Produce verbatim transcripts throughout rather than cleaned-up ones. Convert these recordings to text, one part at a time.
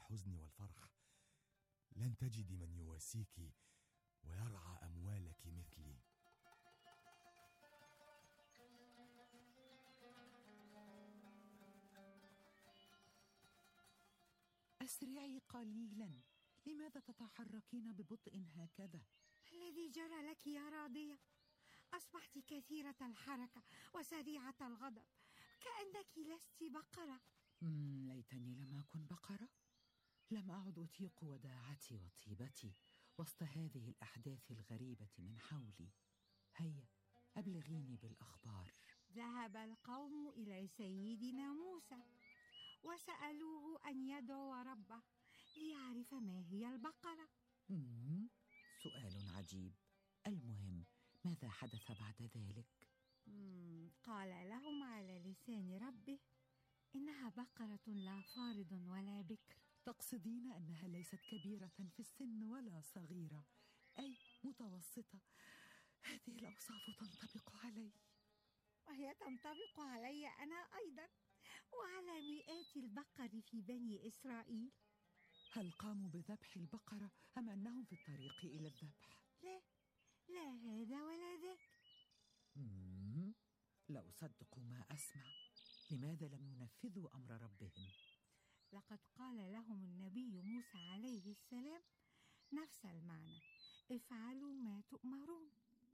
الحزن والفرح. لن تجدي من يواسيك ويرعى أموالك مثلي. أسرعي قليلا، لماذا تتحركين ببطء هكذا؟ الذي جرى لك يا راضية؟ أصبحت كثيرة الحركة وسريعة الغضب، كأنك لست بقرة. مم ليتني لم أكن بقرة. لم أعد أطيق وداعتي وطيبتي وسط هذه الأحداث الغريبة من حولي. هيا أبلغيني بالأخبار. ذهب القوم إلى سيدنا موسى وسألوه أن يدعو ربه ليعرف ما هي البقرة. مم سؤال عجيب. المهم، ماذا حدث بعد ذلك؟ مم قال لهم على لسان ربه إنها بقرة لا فارض ولا بكر. تقصدين أنها ليست كبيرة في السن ولا صغيرة، أي متوسطة؟ هذه الأوصاف تنطبق علي. وهي تنطبق علي أنا أيضا وعلى مئات البقر في بني إسرائيل. هل قاموا بذبح البقرة أم أنهم في الطريق إلى الذبح؟ لا لا هذا ولا ذاك. مم. لا أصدق ما أسمع. لماذا لم ينفذوا أمر ربهم؟ لقد قال لهم النبي موسى عليه السلام نفس المعنى: افعلوا ما تؤمرون.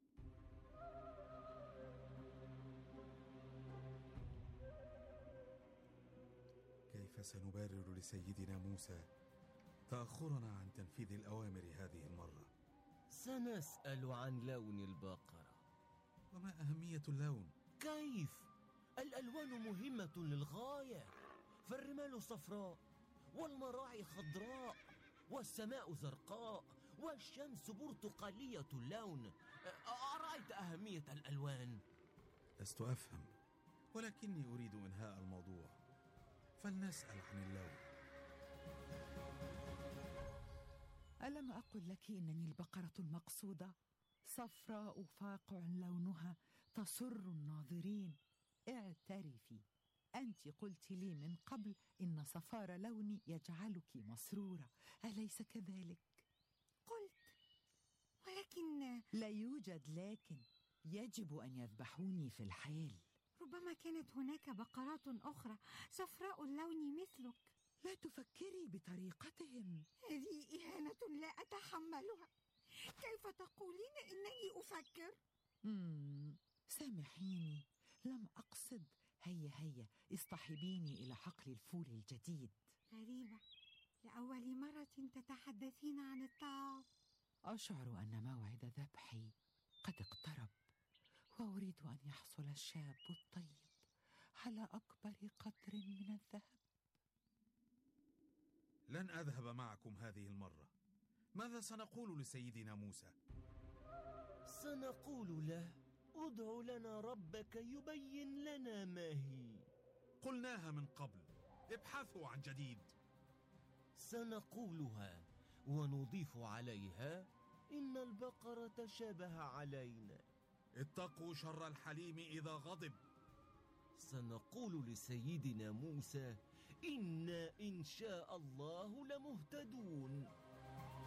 كيف سنبرر لسيدنا موسى تأخرنا عن تنفيذ الأوامر هذه المرة؟ سنسأل عن لون البقرة. وما أهمية اللون؟ كيف؟ الألوان مهمة للغاية، فالرمال صفراء والمراعي خضراء والسماء زرقاء والشمس برتقالية اللون. أرأيت أهمية الألوان؟ لست أفهم، ولكني أريد إنهاء الموضوع، فلنسأل عن اللون. ألم أقل لك إنني البقرة المقصودة؟ صفراء فاقع لونها تسر الناظرين. اعترفي، أنت قلت لي من قبل إن صفار لوني يجعلك مسرورة، أليس كذلك؟ قلت، ولكن لا يوجد لكن. يجب أن يذبحوني في الحال. ربما كانت هناك بقرات أخرى صفراء اللون مثلك. لا تفكري بطريقتهم، هذه إهانة لا أتحملها. كيف تقولين إنني أفكر؟ مم. سامحيني، لم أقصد. هيا هيا اصطحبيني إلى حقل الفول الجديد. غريبة، لأول مرة تتحدثين عن الطعام. أشعر أن موعد ذبحي قد اقترب، وأريد أن يحصل الشاب الطيب على أكبر قدر من الذهب. لن أذهب معكم هذه المرة. ماذا سنقول لسيدنا موسى؟ سنقول له: ادع لنا ربك يبين لنا ما هي. قلناها من قبل، ابحثوا عن جديد. سنقولها ونضيف عليها: إن البقرة شابه علينا. اتقوا شر الحليم إذا غضب. سنقول لسيدنا موسى: إنا إن شاء الله لمهتدون.